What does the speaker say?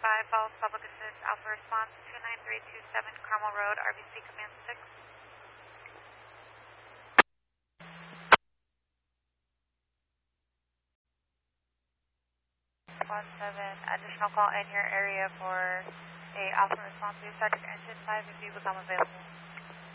5, follows public assist, Alpha response 29327 Carmel Road, RBC Command 6. 17, additional call in your area for a Alpha response. Please start your engine 5 if you become available.